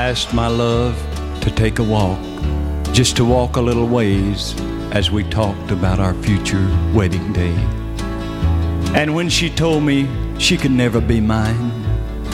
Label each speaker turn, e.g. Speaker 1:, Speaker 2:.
Speaker 1: asked my love to take a walk, just to walk a little ways as we talked about our future wedding day. And when she told me she could never be mine,